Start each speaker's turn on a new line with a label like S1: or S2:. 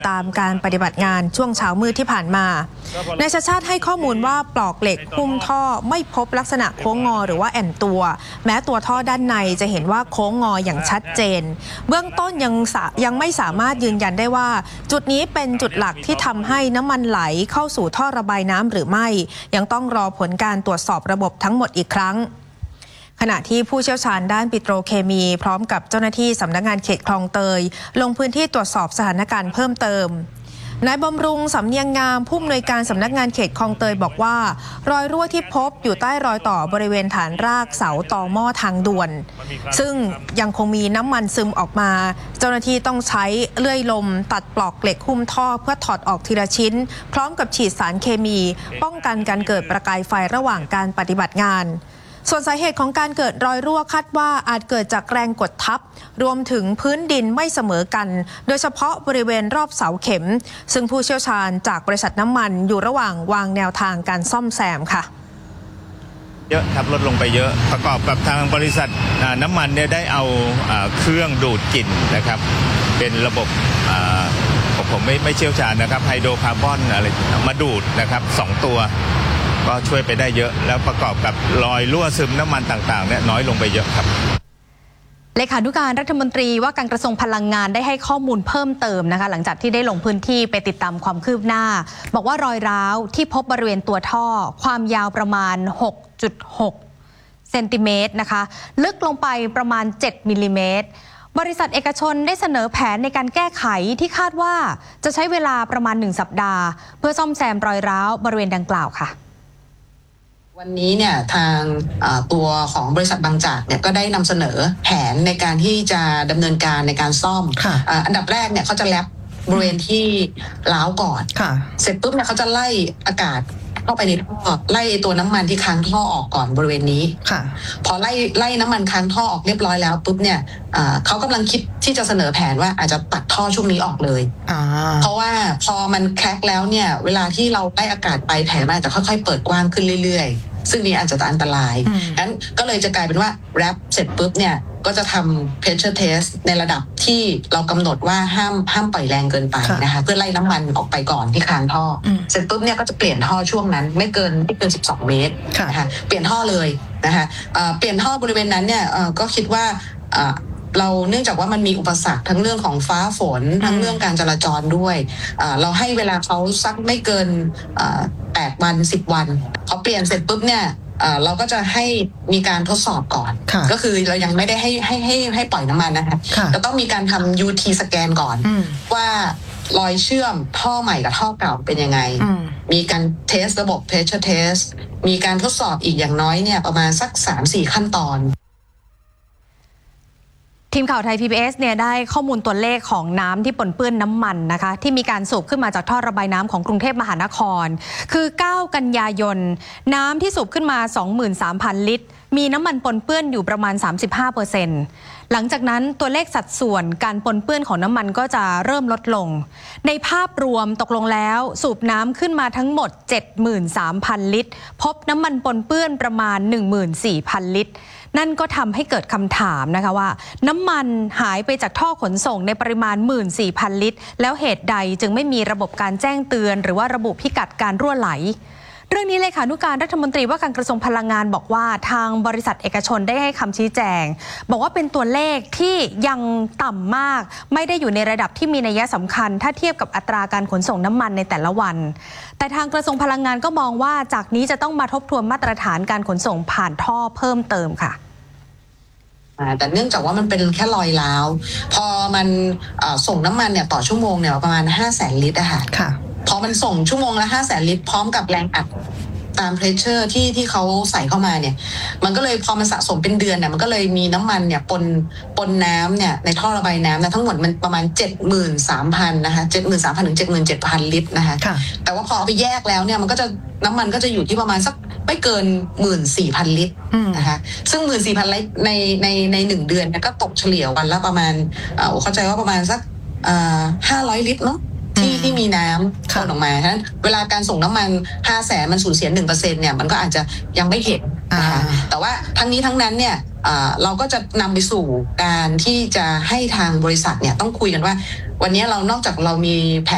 S1: ตามการปฏิบัติงานช่วงเช้ามืดที่ผ่านมานายชาติชาติให้ข้อมูลว่าปลอกเหล็กหุ้มท่อไม่พบลักษณะโค้งงอหรือว่าแอ่นตัวแม้ตัวท่อด้านในจะเห็นว่าโค้งงออย่างชัดเจนเบื้องต้นยังไม่สามารถยืนยันได้ว่าจุดนี้เป็นจุดหลักที่ทำให้น้ำมันไหลเข้าสู่ท่อระบายน้ำหรือไม่ยังต้องรอผลการตรวจสอบระบบทั้งหมดอีกครั้งขณะที่ผู้เชี่ยวชาญด้านปิโตรเคมีพร้อมกับเจ้าหน้าที่สำนักงานเขตคลองเตยลงพื้นที่ตรวจสอบสถานการณ์เพิ่มเติมนายบำรุงสำเนียงงามผู้อำนวยการสำนักงานเขตคลองเตยบอกว่ารอยรั่วที่พบอยู่ใต้รอยต่อบริเวณฐานรากเสาต่อหม้อทางด่วนซึ่งยังคงมีน้ำมันซึมออกมาเจ้าหน้าที่ต้องใช้เลื่อยลมตัดปลอกเหล็กหุ้มท่อเพื่อถอดออกทีละชิ้นพร้อมกับฉีดสารเคมีป้องกันการเกิดประกายไฟระหว่างการปฏิบัติงานส่วนสาเหตุของการเกิดรอยรั่วคาดว่าอาจเกิดจากแรงกดทับรวมถึงพื้นดินไม่เสมอกันโดยเฉพาะบริเวณรอบเสาเข็มซึ่งผู้เชี่ยวชาญจากบริษัทน้ำมันอยู่ระหว่างวางแนวทางการซ่อมแซมค่ะ
S2: เยอะครับลดลงไปเยอะประกอบกับทางบริษัทน้ำมันเนี่ยได้เอาเครื่องดูดกลิ่นนะครับเป็นระบบผมไม่เชี่ยวชาญนะครับไฮโดรคาร์บอนอะไรมาดูดนะครับ2ตัวก็ช่วยไปได้เยอะแล้วประกอบกับรอยรั่วซึมน้ำมันต่างๆเนี่ยน้อยลงไปเยอะครับ
S3: เลขานุการรัฐมนตรีว่าการกระทรวงพลังงานได้ให้ข้อมูลเพิ่มเติมนะคะหลังจากที่ได้ลงพื้นที่ไปติดตามความคืบหน้าบอกว่ารอยร้าวที่พบบริเวณตัวท่อความยาวประมาณ 6.6 เซนติเมตรนะคะลึกลงไปประมาณ7มิลลิเมตรบริษัทเอกชนได้เสนอแผนในการแก้ไขที่คาดว่าจะใช้เวลาประมาณ1 สัปดาห์เพื่อซ่อมแซมรอยร้าวบริเวณดังกล่าวค่ะ
S4: วันนี้เนี่ยทางตัวของบริษัทบางจากเนี่ยก็ได้นำเสนอแผนในการที่จะดำเนินการในการซ่อมอันดับแรกเนี่ยเขาจะแลบบริเวณที่ร้าวก่อนเสร็จปุ๊บเนี่ยเขาจะไล่อากาศเข้าไปในท่อไล่ตัวน้ำมันที่ค้างท่อออกก่อนบริเวณนี้พอไล่น้ำมันค้างท่อออกเรียบร้อยแล้วปุ๊บเนี่ยเขากำลังคิดที่จะเสนอแผนว่าอาจจะตัดท่อช่วงนี้ออกเลยเพราะว่าพอมันแคร็กแล้วเนี่ยเวลาที่เราไล่อากาศไปแผนมันอาจจะค่อยๆเปิดกว้างขึ้นเรื่อยๆซึ่งนี้อาจจะอันตรายงั้นก็เลยจะกลายเป็นว่าแรปเสร็จปุ๊บเนี่ยก็จะทำ pressure test ในระดับที่เรากำหนดว่าห้ามปล่อยแรงเกินไปนะคะเพื่อไล่น้ำมันออกไปก่อนที่ค้างท่อเสร็จปุ๊บเนี่ยก็จะเปลี่ยนท่อช่วงนั้นไม่เกิน12 เมตรนะคะเปลี่ยนท่อเลยนะคะเปลี่ยนท่อบริเวณนั้นเนี่ยก็คิดว่าเราเนื่องจากว่ามันมีอุปสรรคทั้งเรื่องของฟ้าฝนทั้งเรื่องการจราจรด้วยเราให้เวลาเขาสักไม่เกิน8 วัน 10 วันพอเปลี่ยนเสร็จปุ๊บเนี่ยเราก็จะให้มีการทดสอบก่อนก็คือเรายังไม่ได้ให้ปล่อยน้ำมันนะคะจะต้องมีการทำ UT สแกนก่อนว่ารอยเชื่อมท่อใหม่กับท่อเก่าเป็นยังไงมีการเทสระบบ pressure test มีการทดสอบอีกอย่างน้อยเนี่ยประมาณสัก 3-4 ขั้นตอน
S3: ทีมข่าวไทย PBS เนี่ยได้ข้อมูลตัวเลขของน้ำที่ปนเปื้อนน้ำมันนะคะที่มีการสูบขึ้นมาจากท่อระบายน้ำของกรุงเทพมหานครคือ9 กันยายนน้ำที่สูบขึ้นมา 23,000 ลิตรมีน้ำมันปนเปื้อนอยู่ประมาณ 35%หลังจากนั้นตัวเลขสัดส่วนการปนเปื้อนของน้ำมันก็จะเริ่มลดลงในภาพรวมตกลงแล้วสูบน้ำขึ้นมาทั้งหมด 73,000 ลิตรพบน้ำมันปนเปื้อนประมาณ 14,000 ลิตรนั่นก็ทำให้เกิดคำถามนะคะว่าน้ำมันหายไปจากท่อขนส่งในปริมาณ 14,000 ลิตรแล้วเหตุใดจึงไม่มีระบบการแจ้งเตือนหรือว่าระบุพิกัดการรั่วไหลเรื่องนี้เลขานุการรัฐมนตรีว่าการกระทรวงพลังงานบอกว่าทางบริษัทเอกชนได้ให้คำชี้แจงบอกว่าเป็นตัวเลขที่ยังต่ำมากไม่ได้อยู่ในระดับที่มีนัยสำคัญถ้าเทียบกับอัตราการขนส่งน้ำมันในแต่ละวันแต่ทางกระทรวงพลังงานก็มองว่าจากนี้จะต้องมาทบทวนมาตรฐานการขนส่งผ่านท่อเพิ่มเติมค่ะ
S4: แต่เนื่องจากว่ามันเป็นแค่รอยร้าวพอมันส่งน้ำมันเนี่ยต่อชั่วโมงเนี่ยประมาณ 500,000 ลิตรอะค่ะพอมันส่งชั่วโมงละ 500,000 ลิตรพร้อมกับแรงอัดตามเพรสเชอร์ที่เขาใส่เข้ามาเนี่ยมันก็เลยพอมันสะสมเป็นเดือนเนี่ยมันก็เลยมีน้ำมันเนี่ยปนน้ำเนี่ยในท่อระบายน้ำนะทั้งหมดมันประมาณ 73,000 นะคะ 73,000 ถึง 77,000 ลิตรนะคะแต่ว่าพอเอาไปแยกแล้วเนี่ยมันก็จะน้ำมันก็จะอยู่ที่ประมาณสักไม่เกิน 14,000 ลิตรนะคะซึ่ง 14,000 ลิตรใน1 เดือนเนี่ยก็ตกเฉลี่ยวันละประมาณเข้าใจว่าประมาณสัก500 ลิตรเนาะที่มีน้ำพ่นออกมาฉะนั้นเวลาการส่งน้ำมัน 500,000 มันสูญเสีย 1% เนี่ยมันก็อาจจะยังไม่เห็นนะคะแต่ว่าทั้งนี้ทั้งนั้นเนี่ยเราก็จะนำไปสู่การที่จะให้ทางบริษัทเนี่ยต้องคุยกันว่าวันนี้เรานอกจากเรามีแผน